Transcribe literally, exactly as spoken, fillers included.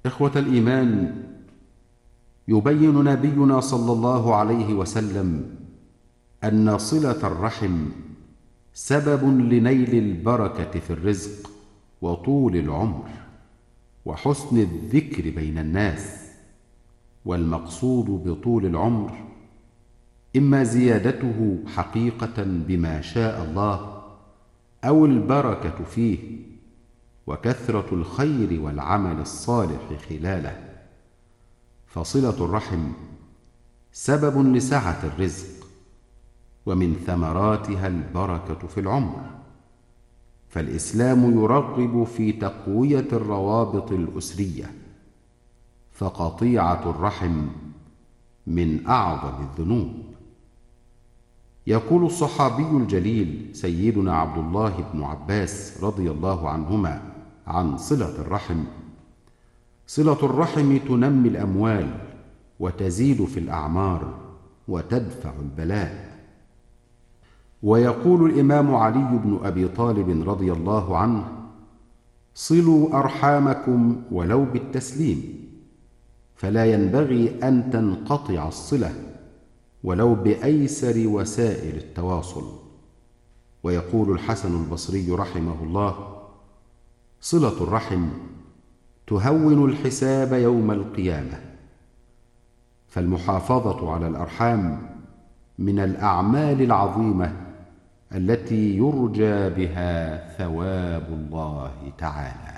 إخوة الإيمان، يبين نبينا صلى الله عليه وسلم أن صلة الرحم سبب لنيل البركة في الرزق وطول العمر وحسن الذكر بين الناس. والمقصود بطول العمر إما زيادته حقيقة بما شاء الله، أو البركة فيه وكثرة الخير والعمل الصالح خلاله. فصلة الرحم سبب لسعة الرزق، ومن ثمراتها البركة في العمر. فالإسلام يرغب في تقوية الروابط الأسرية، فقطيعة الرحم من أعظم الذنوب. يقول الصحابي الجليل سيدنا عبد الله بن عباس رضي الله عنهما عن صلة الرحم: صلة الرحم تنمي الأموال وتزيد في الأعمار وتدفع البلاء. ويقول الإمام علي بن أبي طالب رضي الله عنه: صلوا أرحامكم ولو بالتسليم، فلا ينبغي أن تنقطع الصلة ولو بأيسر وسائل التواصل. ويقول الحسن البصري رحمه الله: صلة الرحم تهون الحساب يوم القيامة. فالمحافظة على الأرحام من الأعمال العظيمة التي يرجى بها ثواب الله تعالى.